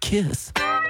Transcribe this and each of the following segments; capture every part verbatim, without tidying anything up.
Kiss.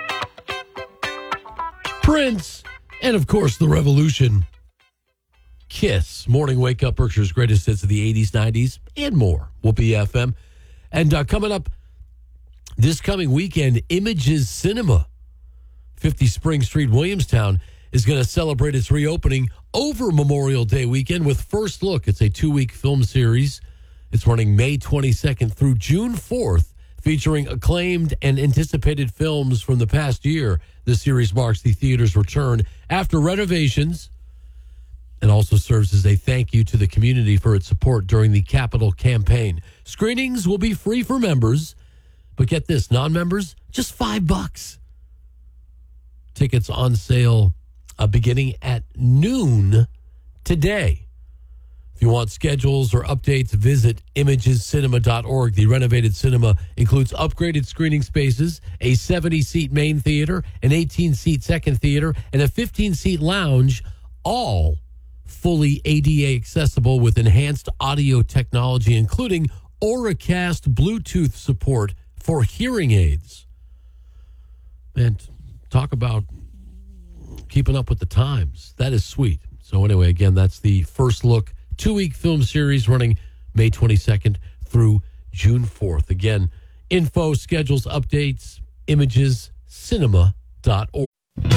Prince, and of course, The Revolution. Kiss, Morning Wake Up, Berkshire's greatest hits of the eighties, nineties, and more. Whoopee F M. And uh, coming up this coming weekend, Images Cinema, fifty Spring Street, Williamstown, is going to celebrate its reopening over Memorial Day weekend with First Look. It's a two-week film series. It's running May twenty-second through June fourth, featuring acclaimed and anticipated films from the past year. This series marks the theater's return after renovations and also serves as a thank you to the community for its support during the Capitol campaign. Screenings will be free for members, but get this, non-members, just five bucks. Tickets on sale uh, beginning at noon today. If you want schedules or updates, visit images cinema dot org. The renovated cinema includes upgraded screening spaces, a seventy-seat main theater, an eighteen-seat second theater, and a fifteen-seat lounge, all fully A D A accessible with enhanced audio technology, including Auracast Bluetooth support for hearing aids. And talk about keeping up with the times. That is sweet. So anyway, again, that's the First Look two-week film series running May twenty-second through June fourth. Again, info, schedules, updates, images cinema dot org.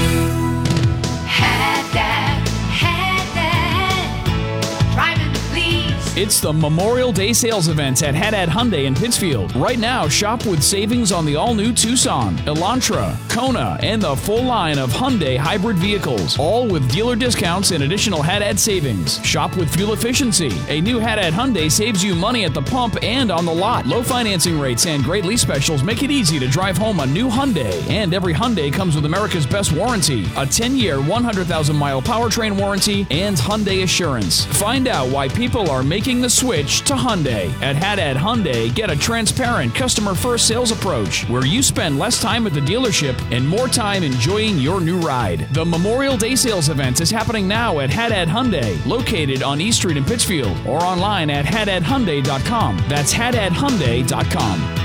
It's the Memorial Day sales event at Haddad Hyundai in Pittsfield. Right now, shop with savings on the all-new Tucson, Elantra, Kona, and the full line of Hyundai hybrid vehicles, all with dealer discounts and additional Haddad savings. Shop with fuel efficiency. A new Haddad Hyundai saves you money at the pump and on the lot. Low financing rates and great lease specials make it easy to drive home a new Hyundai. And every Hyundai comes with America's best warranty, a ten-year, one hundred thousand mile powertrain warranty, and Hyundai Assurance. Find out why people are making the switch to Hyundai. At Haddad Hyundai, get a transparent, customer-first sales approach where you spend less time at the dealership and more time enjoying your new ride. The Memorial Day sales event is happening now at Haddad Hyundai, located on East Street in Pittsfield, or online at haddad hyundai dot com. That's haddad hyundai dot com.